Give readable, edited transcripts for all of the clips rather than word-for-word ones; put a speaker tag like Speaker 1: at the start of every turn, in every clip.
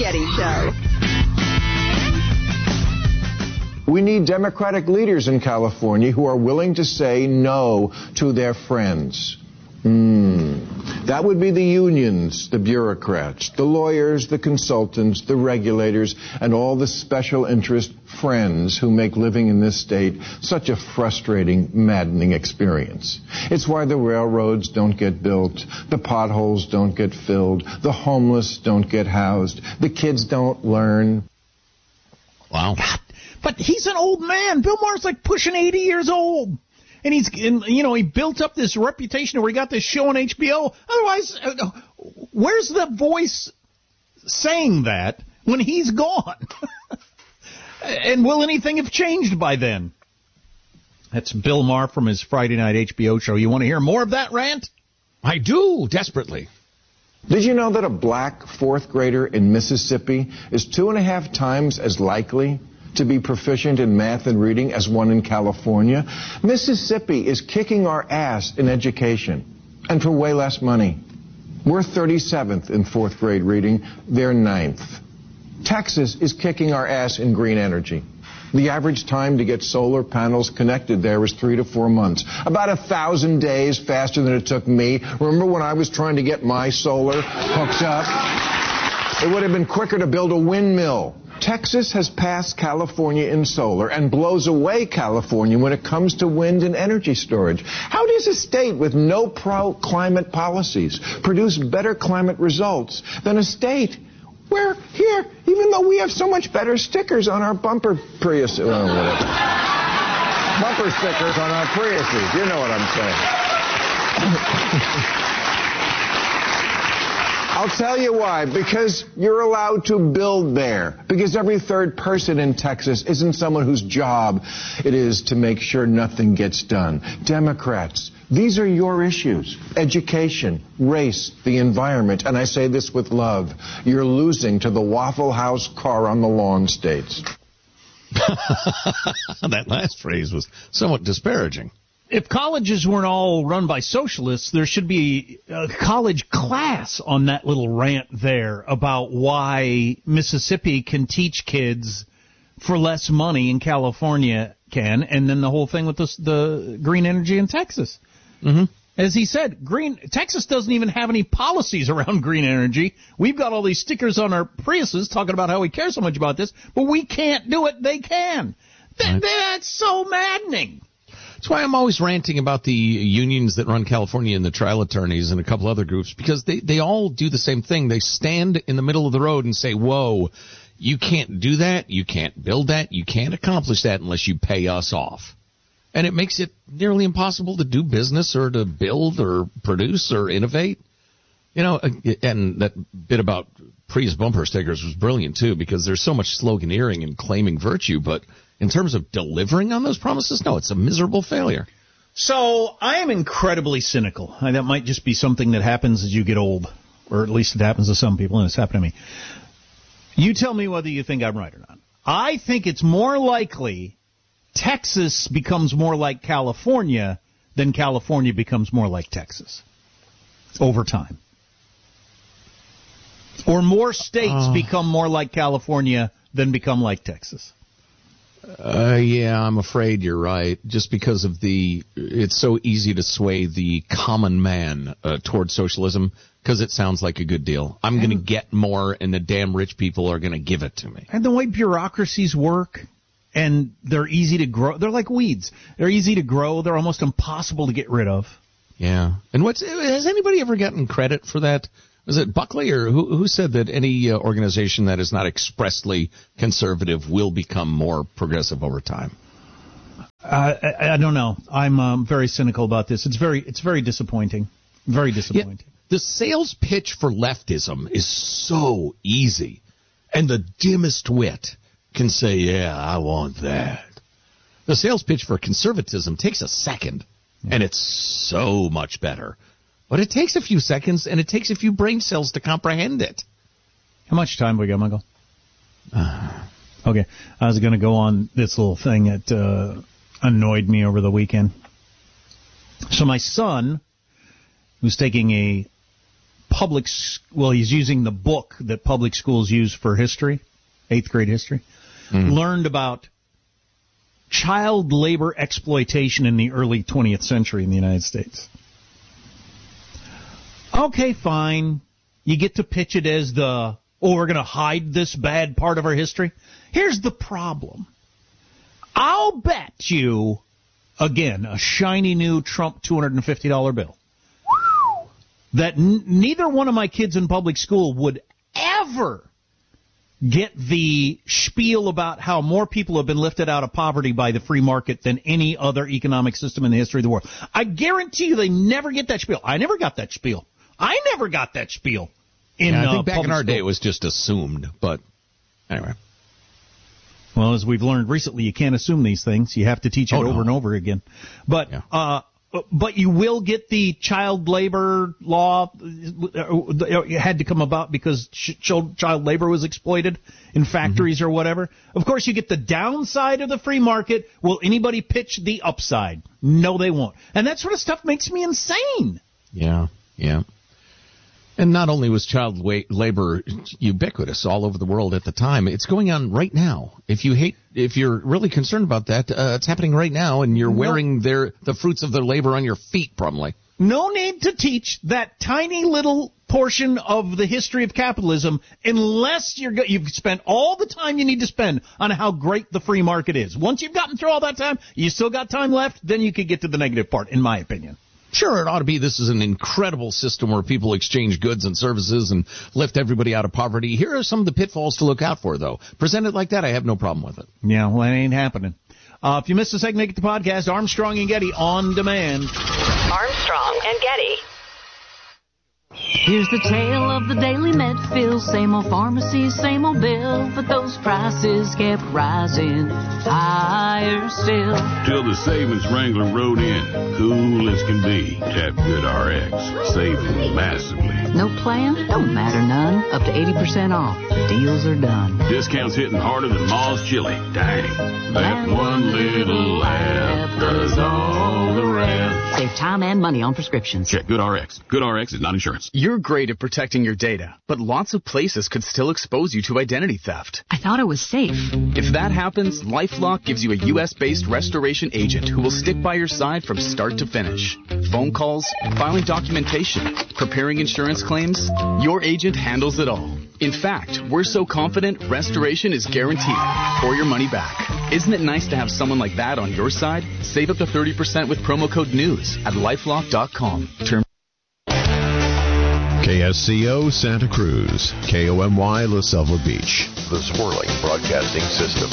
Speaker 1: Getty Show.
Speaker 2: We need Democratic leaders in California who are willing to say no to their friends. That would be the unions, the bureaucrats, the lawyers, the consultants, the regulators, and all the special interest friends who make living in this state such a frustrating, maddening experience. It's why the railroads don't get built, the potholes don't get filled, the homeless don't get housed, the kids don't learn.
Speaker 3: Wow. God, but he's an old man. Bill Maher's like pushing 80 years old. And he built up this reputation where he got this show on HBO. Otherwise, where's the voice saying that when he's gone? And will anything have changed by then? That's Bill Maher from his Friday night HBO show. You want to hear more of that rant?
Speaker 4: I do, desperately.
Speaker 2: Did you know that a black fourth grader in Mississippi is 2.5 times as likely to be proficient in math and reading as one in California? Mississippi is kicking our ass in education, and for way less money. We're 37th in fourth grade reading. They're 9th. Texas is kicking our ass in green energy. The average time to get solar panels connected there is 3 to 4 months. About 1,000 days faster than it took me. Remember when I was trying to get my solar hooked up? It would have been quicker to build a windmill. Texas has passed California in solar and blows away California when it comes to wind and energy storage. How does a state with no pro-climate policies produce better climate results than a state where here, even though we have so much better stickers on our bumper Prius, bumper stickers on our Priuses, you know what I'm saying. I'll tell you why. Because you're allowed to build there. Because every third person in Texas isn't someone whose job it is to make sure nothing gets done. Democrats, these are your issues. Education, race, the environment. And I say this with love. You're losing to the Waffle House car on the lawn states.
Speaker 4: That last phrase was somewhat disparaging.
Speaker 3: If colleges weren't all run by socialists, there should be a college class on that little rant there about why Mississippi can teach kids for less money and California can, and then the whole thing with the green energy in Texas. Mm-hmm. As he said, Texas doesn't even have any policies around green energy. We've got all these stickers on our Priuses talking about how we care so much about this, but we can't do it. They can. That's so maddening.
Speaker 4: That's why I'm always ranting about the unions that run California and the trial attorneys and a couple other groups, because they all do the same thing. They stand in the middle of the road and say, whoa, you can't do that, you can't build that, you can't accomplish that unless you pay us off. And it makes it nearly impossible to do business or to build or produce or innovate. You know, and that bit about Prius bumper stickers was brilliant, too, because there's so much sloganeering and claiming virtue, but in terms of delivering on those promises, no, it's a miserable failure.
Speaker 3: So I am incredibly cynical. That might just be something that happens as you get old, or at least it happens to some people, and it's happened to me. You tell me whether you think I'm right or not. I think it's more likely Texas becomes more like California than California becomes more like Texas over time. Or more states become more like California than become like Texas.
Speaker 4: Yeah, I'm afraid you're right. Just because of it's so easy to sway the common man toward socialism because it sounds like a good deal. I'm going to get more, and the damn rich people are going to give it to me.
Speaker 3: And the way bureaucracies work, and they're easy to grow. They're like weeds. They're easy to grow. They're almost impossible to get rid of.
Speaker 4: Yeah. And has anybody ever gotten credit for that? Was it Buckley or who said that any organization that is not expressly conservative will become more progressive over time?
Speaker 3: I don't know. I'm very cynical about this. It's very disappointing. Very disappointing.
Speaker 4: Yeah, the sales pitch for leftism is so easy, and the dimmest wit can say, "Yeah, I want that." The sales pitch for conservatism takes a second, and it's so much better. But it takes a few seconds, and it takes a few brain cells to comprehend it.
Speaker 3: How much time we got, Michael? Okay. I was going to go on this little thing that annoyed me over the weekend. So my son, who's taking a he's using the book that public schools use for history, 8th grade history, learned about child labor exploitation in the early 20th century in the United States. Okay, fine. You get to pitch it as we're going to hide this bad part of our history. Here's the problem. I'll bet you, again, a shiny new Trump $250 bill, that neither one of my kids in public school would ever get the spiel about how more people have been lifted out of poverty by the free market than any other economic system in the history of the world. I guarantee you they never get that spiel. I never got that spiel. I think
Speaker 4: back in our
Speaker 3: school.
Speaker 4: day it was just assumed, but anyway.
Speaker 3: Well, as we've learned recently, you can't assume these things. You have to teach it over and over again. But but you will get the child labor law. It had to come about because child labor was exploited in factories or whatever. Of course, you get the downside of the free market. Will anybody pitch the upside? No, they won't. And that sort of stuff makes me insane.
Speaker 4: Yeah. And not only was child labor ubiquitous all over the world at the time, it's going on right now. If you're really concerned about that, it's happening right now, and you're wearing the fruits of their labor on your feet, probably.
Speaker 3: No need to teach that tiny little portion of the history of capitalism unless you've spent all the time you need to spend on how great the free market is. Once you've gotten through all that time, you still got time left, then you could get to the negative part, in my opinion.
Speaker 4: Sure, it ought to be. This is an incredible system where people exchange goods and services and lift everybody out of poverty. Here are some of the pitfalls to look out for, though. Presented like that, I have no problem with it.
Speaker 3: Yeah, well, that ain't happening. If you missed a segment, get the podcast, Armstrong and Getty, on demand.
Speaker 1: Armstrong and Getty.
Speaker 5: Here's the tale of the Daily Medfield, same old pharmacies, same old bill, but those prices kept rising higher still.
Speaker 6: Till the savings wrangler rode in, cool as can be. Tap Good RX, saving massively.
Speaker 5: No plan? Don't matter none. Up to 80% off. Deals are done.
Speaker 6: Discounts hitting harder than Ma's chili. Dang. That one little laugh does all the rest.
Speaker 5: Save time and money on prescriptions.
Speaker 6: Check Good RX. Good RX is not insurance.
Speaker 7: You're great at protecting your data, but lots of places could still expose you to identity theft.
Speaker 5: I thought it was safe.
Speaker 7: If that happens, LifeLock gives you a U.S.-based restoration agent who will stick by your side from start to finish. Phone calls, filing documentation, preparing insurance claims, your agent handles it all. In fact, we're so confident restoration is guaranteed or your money back. Isn't it nice to have someone like that on your side? Save up to 30% with promo code NEWS at LifeLock.com.
Speaker 8: KSCO Santa Cruz, KOMY La Selva Beach, the Swirling Broadcasting System.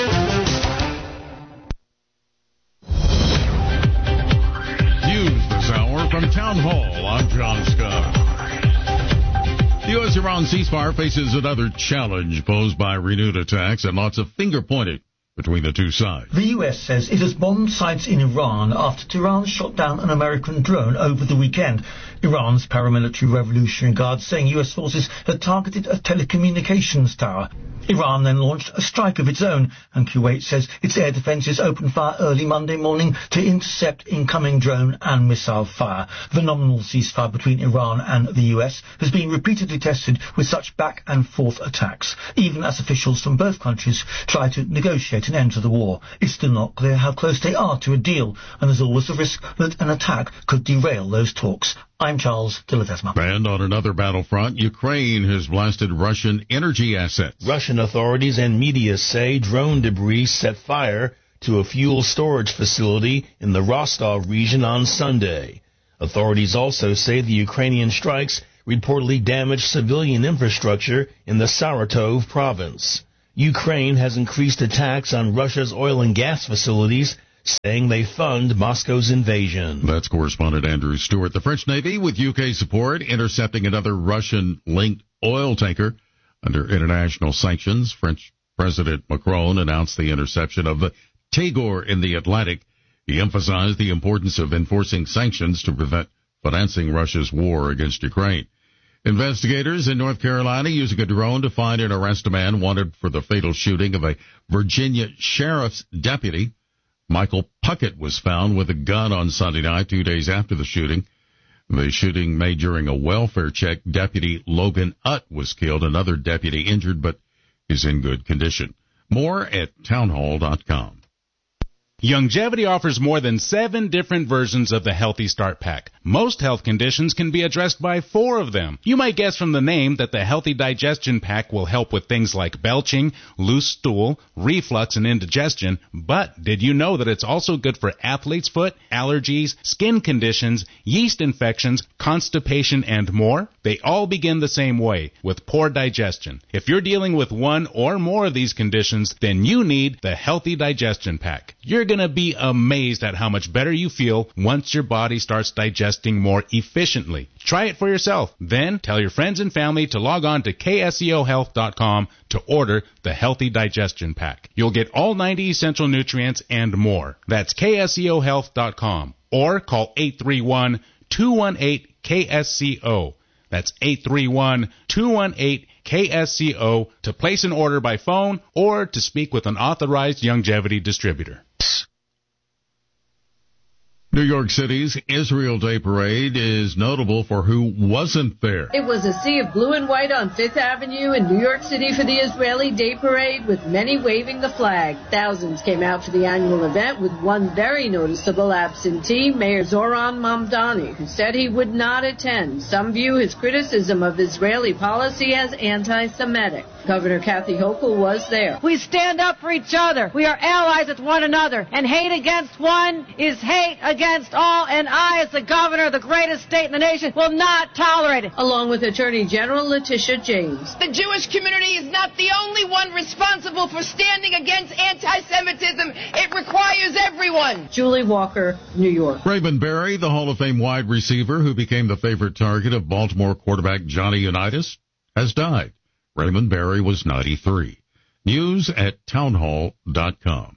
Speaker 9: News this hour from Town Hall. I'm John Scott. The U.S.-Iran ceasefire faces another challenge posed by renewed attacks and lots of finger-pointing between the two sides.
Speaker 10: The U.S. says it has bombed sites in Iran after Tehran shot down an American drone over the weekend. Iran's paramilitary Revolutionary Guard saying U.S. forces had targeted a telecommunications tower. Iran then launched a strike of its own, and Kuwait says its air defences opened fire early Monday morning to intercept incoming drone and missile fire. The nominal ceasefire between Iran and the US has been repeatedly tested with such back and forth attacks, even as officials from both countries try to negotiate an end to the war. It's still not clear how close they are to a deal, and there's always the risk that an attack could derail those talks. I'm Charles de Ledesma.
Speaker 9: And on another battlefront, Ukraine has blasted Russian energy assets.
Speaker 11: Russian authorities and media say drone debris set fire to a fuel storage facility in the Rostov region on Sunday. Authorities also say the Ukrainian strikes reportedly damaged civilian infrastructure in the Saratov province. Ukraine has increased attacks on Russia's oil and gas facilities, saying they fund Moscow's invasion.
Speaker 9: That's correspondent Andrew Stewart. The French Navy, with UK support, intercepting another Russian-linked oil tanker under international sanctions. French President Macron announced the interception of the Tagore in the Atlantic. He emphasized the importance of enforcing sanctions to prevent financing Russia's war against Ukraine. Investigators in North Carolina using a drone to find and arrest a man wanted for the fatal shooting of a Virginia sheriff's deputy. Michael Puckett was found with a gun on Sunday night, 2 days after the shooting. The shooting made during a welfare check. Deputy Logan Utt was killed. Another deputy injured, but is in good condition. More at townhall.com.
Speaker 12: Youngevity offers more than 7 different versions of the Healthy Start Pack. Most health conditions can be addressed by 4 of them. You might guess from the name that the Healthy Digestion Pack will help with things like belching, loose stool, reflux, and indigestion, but did you know that it's also good for athlete's foot, allergies, skin conditions, yeast infections, constipation, and more? They all begin the same way, with poor digestion. If you're dealing with one or more of these conditions, then you need the Healthy Digestion Pack. You're going to be amazed at how much better you feel once your body starts digesting more efficiently. Try it for yourself. Then tell your friends and family to log on to KSEOhealth.com to order the Healthy Digestion Pack. You'll get all 90 essential nutrients and more. That's KSEOhealth.com or call 831-218-KSCO. That's 831-218-KSCO to place an order by phone or to speak with an authorized Youngevity distributor.
Speaker 9: New York City's Israel Day Parade is notable for who wasn't there.
Speaker 13: It was a sea of blue and white on Fifth Avenue in New York City for the Israeli Day Parade, with many waving the flag. Thousands came out for the annual event, with one very noticeable absentee, Mayor Zoran Mamdani, who said he would not attend. Some view his criticism of Israeli policy as anti-Semitic. Governor Kathy Hochul was there.
Speaker 14: We stand up for each other. We are allies with one another. And hate against one is hate against all. And I, as the governor of the greatest state in the nation, will not tolerate it.
Speaker 13: Along with Attorney General Letitia James.
Speaker 15: The Jewish community is not the only one responsible for standing against anti-Semitism. It requires everyone.
Speaker 13: Julie Walker, New York.
Speaker 9: Raymond Berry, the Hall of Fame wide receiver who became the favorite target of Baltimore quarterback Johnny Unitas, has died. Raymond Berry was 93. News at townhall.com.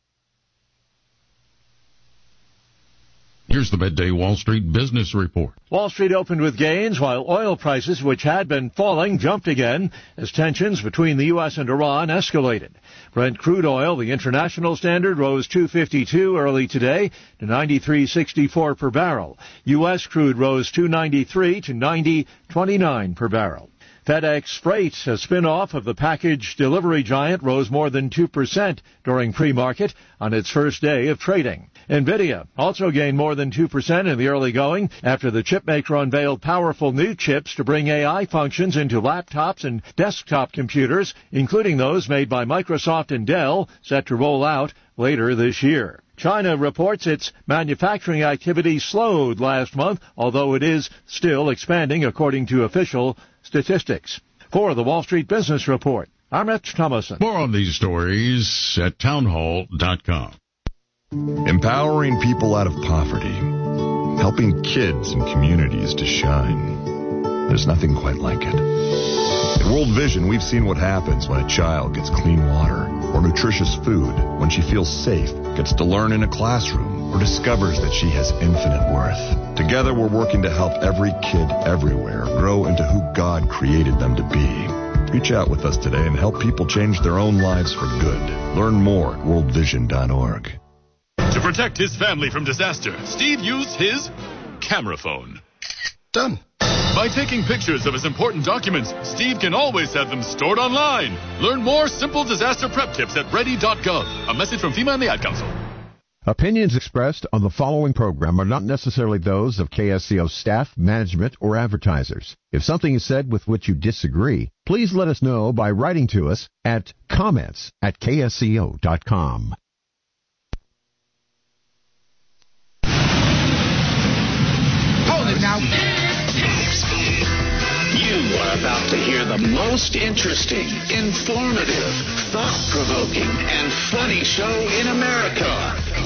Speaker 9: Here's the Midday Wall Street Business Report.
Speaker 16: Wall Street opened with gains, while oil prices, which had been falling, jumped again as tensions between the U.S. and Iran escalated. Brent crude oil, the international standard, rose $2.52 early today to $93.64 per barrel. U.S. crude rose $2.93 to $90.29 per barrel. FedEx Freight, a spin-off of the package delivery giant, rose more than 2% during pre-market on its first day of trading. NVIDIA also gained more than 2% in the early going after the chipmaker unveiled powerful new chips to bring AI functions into laptops and desktop computers, including those made by Microsoft and Dell, set to roll out later this year. China reports its manufacturing activity slowed last month, although it is still expanding according to official statistics. For the Wall Street Business Report, I'm Rich Thomason.
Speaker 9: More on these stories at townhall.com.
Speaker 17: Empowering people out of poverty, helping kids and communities to shine. There's nothing quite like it. At World Vision, we've seen what happens when a child gets clean water or nutritious food, when she feels safe, gets to learn in a classroom, or discovers that she has infinite worth. Together, we're working to help every kid everywhere grow into who God created them to be. Reach out with us today and help people change their own lives for good. Learn more at worldvision.org.
Speaker 18: To protect his family from disaster, Steve used his camera phone.
Speaker 17: Done.
Speaker 18: By taking pictures of his important documents, Steve can always have them stored online. Learn more simple disaster prep tips at ready.gov. A message from FEMA and the Ad Council.
Speaker 8: Opinions expressed on the following program are not necessarily those of KSCO staff, management, or advertisers. If something is said with which you disagree, please let us know by writing to us at comments@ksco.com.
Speaker 19: Hold it now. You are about to hear the most interesting, informative, thought-provoking, and funny show in America.